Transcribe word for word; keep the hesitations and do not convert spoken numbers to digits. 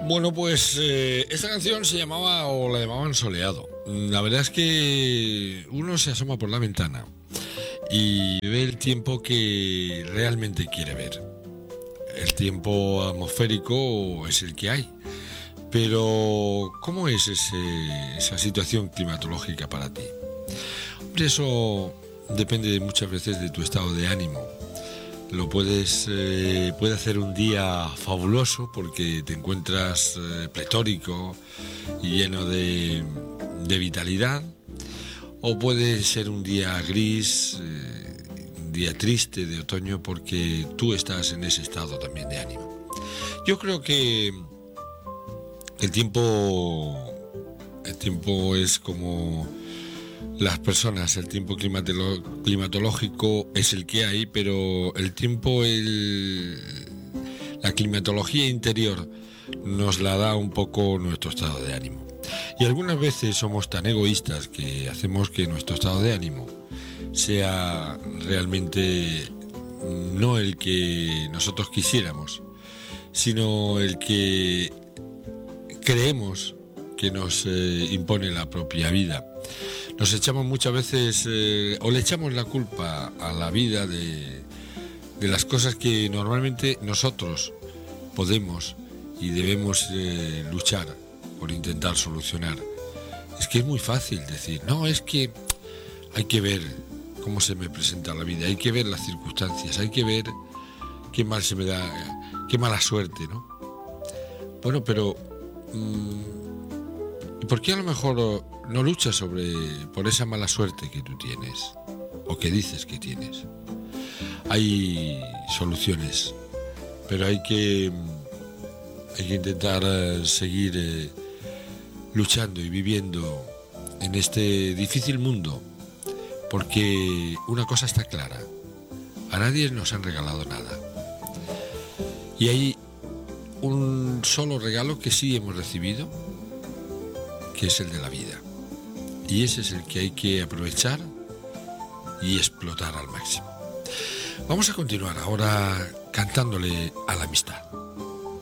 Bueno, pues eh, esta canción se llamaba o la llamaban Soleado. La verdad es que uno se asoma por la ventana y ve el tiempo que realmente quiere ver. El tiempo atmosférico es el que hay. Pero, ¿cómo es ese, esa situación climatológica para ti? Hombre, eso depende muchas veces de tu estado de ánimo. Lo puedes, eh, puede hacer un día fabuloso porque te encuentras eh, pletórico y lleno de, de vitalidad, o puede ser un día gris, eh, un día triste de otoño porque tú estás en ese estado también de ánimo. Yo creo que el tiempo, el tiempo es como las personas, el tiempo climatolo- climatológico es el que hay, pero el tiempo, el, la climatología interior nos la da un poco nuestro estado de ánimo. Y algunas veces somos tan egoístas que hacemos que nuestro estado de ánimo sea realmente no el que nosotros quisiéramos, sino el que creemos que nos eh, impone la propia vida. Nos echamos muchas veces, eh, o le echamos la culpa a la vida de, de las cosas que normalmente nosotros podemos y debemos eh, luchar por intentar solucionar. Es que es muy fácil decir, no, es que hay que ver cómo se me presenta la vida, hay que ver las circunstancias, hay que ver qué mal se me da, qué mala suerte, ¿no? Bueno, pero mmm, ¿y por qué a lo mejor no luchas sobre por esa mala suerte que tú tienes o que dices que tienes? Hay soluciones, pero hay que hay que intentar eh, seguir eh, luchando y viviendo en este difícil mundo, porque una cosa está clara: a nadie nos han regalado nada, y hay un solo regalo que sí hemos recibido, que es el de la vida, y ese es el que hay que aprovechar y explotar al máximo. Vamos a continuar ahora cantándole a la amistad.